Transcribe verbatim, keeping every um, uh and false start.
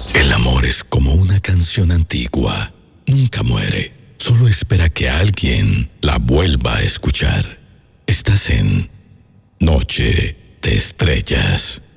El amor es como una canción antigua. Nunca muere. Solo espera que alguien la vuelva a escuchar. Estás en Noche de Estrellas.